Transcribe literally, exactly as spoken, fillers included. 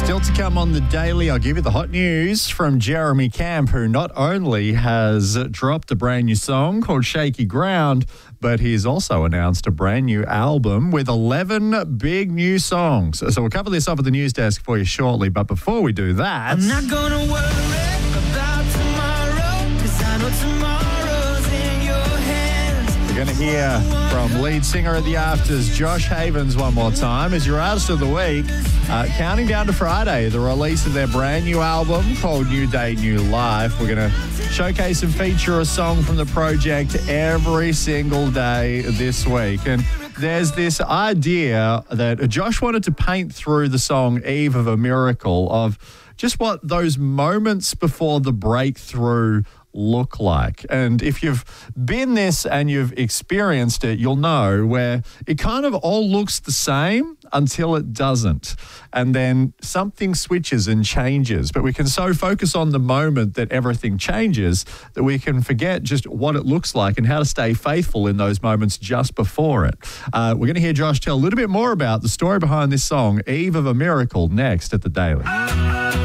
Still to come on the Daily, I'll give you the hot news from Jeremy Camp, who not only has dropped a brand new song called Shaky Ground, but he's also announced a brand new album with eleven big new songs. So we'll cover this up at the news desk for you shortly. But before we do that... I'm not gonna worry about tomorrow, 'cause I know tomorrow's in your hands. We're going to hear from lead singer of the Afters, Josh Havens, one more time as your artist of the week. Uh, counting down to Friday, the release of their brand new album called New Day, New Life. We're going to showcase and feature a song from the project every single day this week. And there's this idea that Josh wanted to paint through the song Eve of a Miracle of just what those moments before the breakthrough look like. And if you've been this and you've experienced it, you'll know where it kind of all looks the same until it doesn't. And then something switches and changes. But we can so focus on the moment that everything changes that we can forget just what it looks like and how to stay faithful in those moments just before it. Uh, we're going to hear Josh tell a little bit more about the story behind this song, Eve of a Miracle, next at The Daily.